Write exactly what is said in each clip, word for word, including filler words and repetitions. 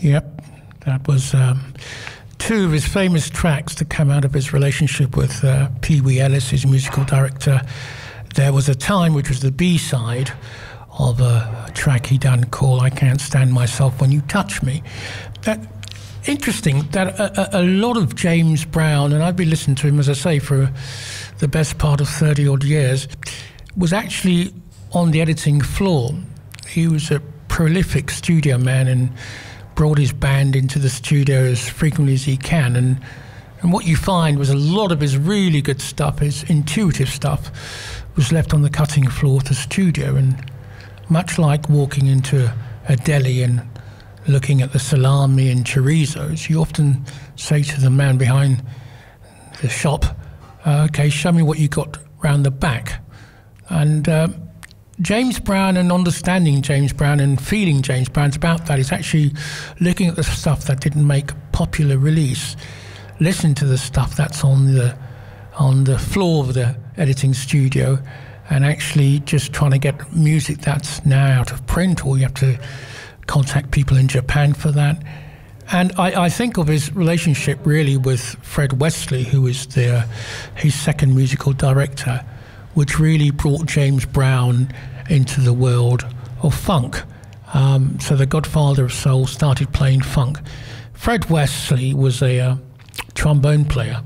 Yep, that was um, two of his famous tracks that come out of his relationship with uh, Pee Wee Ellis, his musical director. There Was a Time, which was the B-side of a, a track he done called I Can't Stand Myself When You Touch Me. That, interesting that a, a, a lot of James Brown, and I've been listening to him, as I say, for the best part of thirty odd years, was actually on the editing floor. He was a prolific studio man and brought his band into the studio as frequently as he can, and and what you find was a lot of his really good stuff, his intuitive stuff, was left on the cutting floor of the studio. And much like walking into a deli and looking at the salami and chorizos, you often say to the man behind the shop, uh, okay, show me what you got round the back. And uh, James Brown, and understanding James Brown and feeling James Brown's about that, is actually looking at the stuff that didn't make popular release, listen to the stuff that's on the on the floor of the editing studio, and actually just trying to get music that's now out of print, or you have to contact people in Japan for that. And I, I think of his relationship really with Fred Wesley, who is the, his second musical director, which really brought James Brown into the world of funk. Um, so the Godfather of Soul started playing funk. Fred Wesley was a uh, trombone player,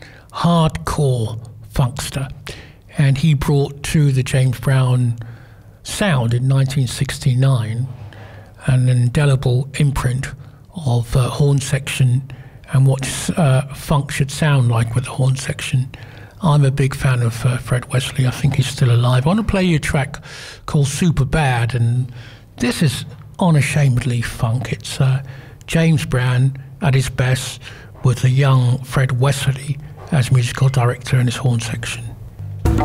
hardcore funkster, and he brought to the James Brown sound in nineteen sixty-nine an indelible imprint of uh, horn section and what uh, funk should sound like with the horn section. I'm a big fan of uh, Fred Wesley. I think he's still alive. I want to play you a track called Super Bad, and this is unashamedly funk. It's uh, James Brown at his best with a young Fred Wesley as musical director in his horn section.